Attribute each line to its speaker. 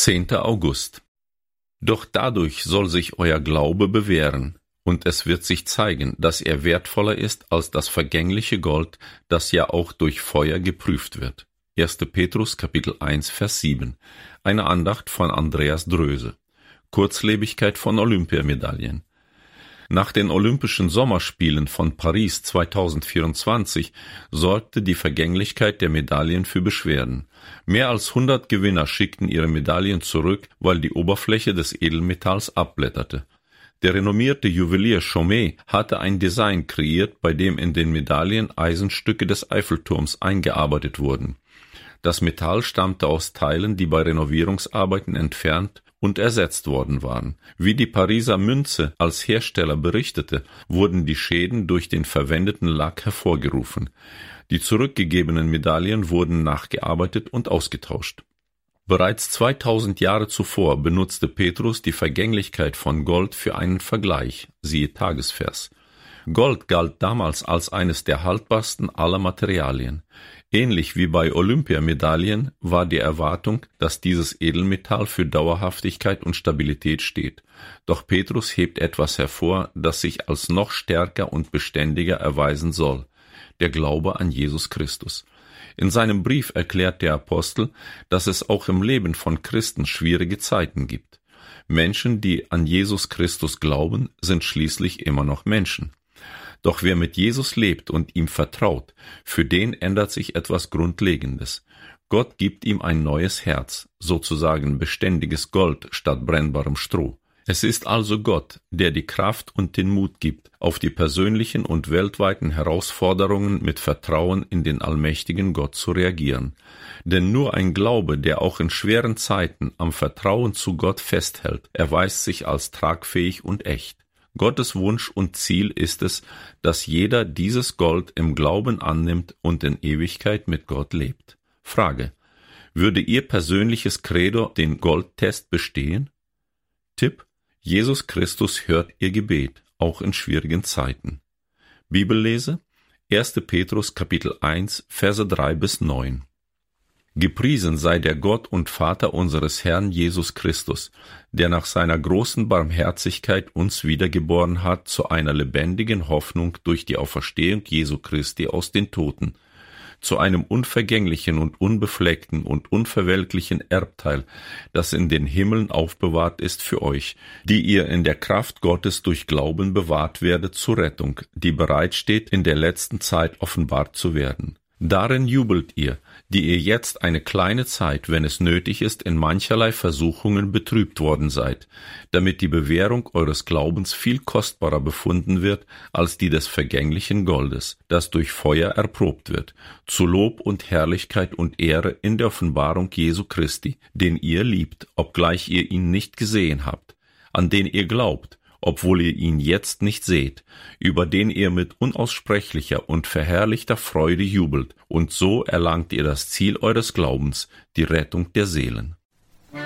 Speaker 1: 10. August. Doch dadurch soll sich euer Glaube bewähren, und es wird sich zeigen, dass er wertvoller ist als das vergängliche Gold, das ja auch durch Feuer geprüft wird. 1. Petrus Kapitel 1 Vers 7. Eine Andacht von Andreas Dröse. Kurzlebigkeit von Olympiamedaillen. Nach den Olympischen Sommerspielen von Paris 2024 sorgte die Vergänglichkeit der Medaillen für Beschwerden. Mehr als 100 Gewinner schickten ihre Medaillen zurück, weil die Oberfläche des Edelmetalls abblätterte. Der renommierte Juwelier Chaumet hatte ein Design kreiert, bei dem in den Medaillen Eisenstücke des Eiffelturms eingearbeitet wurden. Das Metall stammte aus Teilen, die bei Renovierungsarbeiten entfernt und ersetzt worden waren. Wie die Pariser Münze als Hersteller berichtete, wurden die Schäden durch den verwendeten Lack hervorgerufen. Die zurückgegebenen Medaillen wurden nachgearbeitet und ausgetauscht. Bereits 2000 Jahre zuvor benutzte Petrus die Vergänglichkeit von Gold für einen Vergleich, siehe Tagesvers. Gold galt damals als eines der haltbarsten aller Materialien. Ähnlich wie bei Olympiamedaillen war die Erwartung, dass dieses Edelmetall für Dauerhaftigkeit und Stabilität steht. Doch Petrus hebt etwas hervor, das sich als noch stärker und beständiger erweisen soll: der Glaube an Jesus Christus. In seinem Brief erklärt der Apostel, dass es auch im Leben von Christen schwierige Zeiten gibt. Menschen, die an Jesus Christus glauben, sind schließlich immer noch Menschen. Doch wer mit Jesus lebt und ihm vertraut, für den ändert sich etwas Grundlegendes. Gott gibt ihm ein neues Herz, sozusagen beständiges Gold statt brennbarem Stroh. Es ist also Gott, der die Kraft und den Mut gibt, auf die persönlichen und weltweiten Herausforderungen mit Vertrauen in den allmächtigen Gott zu reagieren. Denn nur ein Glaube, der auch in schweren Zeiten am Vertrauen zu Gott festhält, erweist sich als tragfähig und echt. Gottes Wunsch und Ziel ist es, dass jeder dieses Gold im Glauben annimmt und in Ewigkeit mit Gott lebt. Frage: Würde Ihr persönliches Credo den Goldtest bestehen? Tipp: Jesus Christus hört Ihr Gebet, auch in schwierigen Zeiten. Bibellese: 1. Petrus Kapitel 1, Verse 3 bis 9. Gepriesen sei der Gott und Vater unseres Herrn Jesus Christus, der nach seiner großen Barmherzigkeit uns wiedergeboren hat zu einer lebendigen Hoffnung durch die Auferstehung Jesu Christi aus den Toten, zu einem unvergänglichen und unbefleckten und unverwelklichen Erbteil, das in den Himmeln aufbewahrt ist für euch, die ihr in der Kraft Gottes durch Glauben bewahrt werdet zur Rettung, die bereitsteht, in der letzten Zeit offenbart zu werden. Darin jubelt ihr, die ihr jetzt eine kleine Zeit, wenn es nötig ist, in mancherlei Versuchungen betrübt worden seid, damit die Bewährung eures Glaubens viel kostbarer befunden wird als die des vergänglichen Goldes, das durch Feuer erprobt wird, zu Lob und Herrlichkeit und Ehre in der Offenbarung Jesu Christi, den ihr liebt, obgleich ihr ihn nicht gesehen habt, an den ihr glaubt, obwohl ihr ihn jetzt nicht seht, über den ihr mit unaussprechlicher und verherrlichter Freude jubelt, und so erlangt ihr das Ziel eures Glaubens, die Rettung der Seelen.